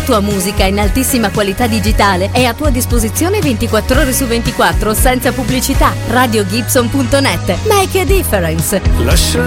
tua musica in altissima qualità digitale è a tua disposizione 24 ore su 24 senza pubblicità. RadioGibson.net. Make a difference. Lascia